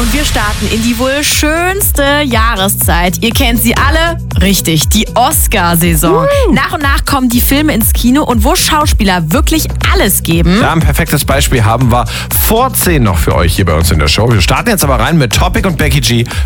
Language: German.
Und wir starten in die wohl schönste Jahreszeit. Ihr kennt sie alle? Richtig, die Oscar-Saison. Nach und nach kommen die Filme ins Kino und wo Schauspieler wirklich alles geben. Ja, ein perfektes Beispiel haben wir vor 10 noch für euch hier bei uns in der Show. Wir starten jetzt aber rein mit Topic und Becky G.